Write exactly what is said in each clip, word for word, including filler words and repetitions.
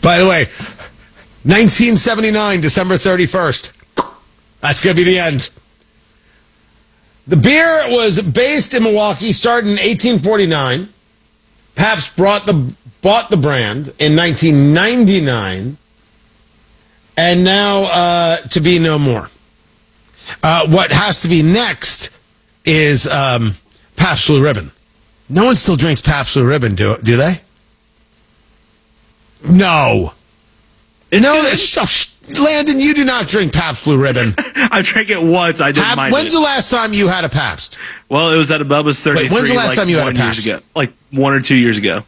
By the way, nineteen seventy-nine, December thirty-first. That's going to be the end. The beer was based in Milwaukee, started in eighteen forty-nine. Pabst brought the, bought the brand in nineteen ninety-nine. And now uh, to be no more. Uh, what has to be next is um, Pabst Blue Ribbon. No one still drinks Pabst Blue Ribbon, do, do they? No. It's no, good. Sh- Landon, you do not drink Pabst Blue Ribbon. I drank it once. I didn't Pab- mind When's it. the last time you had a Pabst? Well, it was at a Bubba's thirty-three. Wait, when's the last like time you had a one years Pabst? ago, like one or two years ago.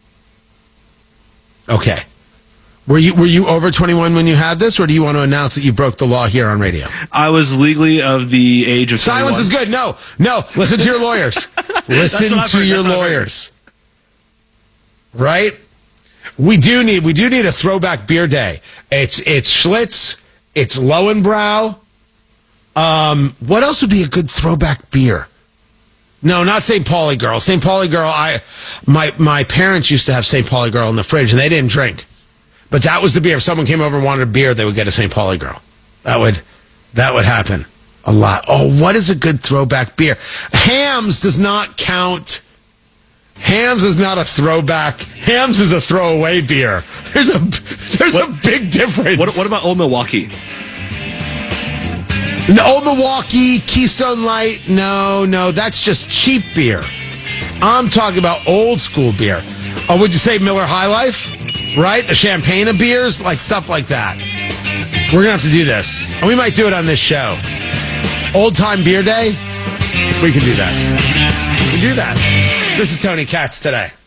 Okay. Were you were you over twenty-one when you had this, or do you want to announce that you broke the law here on radio? I was legally of the age of Silence twenty-one. is good. No, no. Listen to your lawyers. Listen what I've to heard. your That's what I've lawyers. Right? We do need we do need a throwback beer day. It's it's Schlitz. It's Lowenbrow. Um, what else would be a good throwback beer? No, not Saint Pauli Girl. Saint Pauli Girl. I my my parents used to have Saint Pauli Girl in the fridge, and they didn't drink. But that was the beer. If someone came over and wanted a beer, they would get a Saint Pauli Girl. That would that would happen a lot. Oh, what is a good throwback beer? Hams does not count. Hams is not a throwback. Hams is a throwaway beer. There's a there's What- a big difference. What, what about Old Milwaukee? The Old Milwaukee, Keystone Light? No, no, that's just cheap beer. I'm talking about old school beer. Oh, would you say Miller High Life? Right? The champagne of beers? Like stuff like that. We're going to have to do this. And we might do it on this show. Old Time Beer Day? We can do that. We can do that. This is Tony Katz today.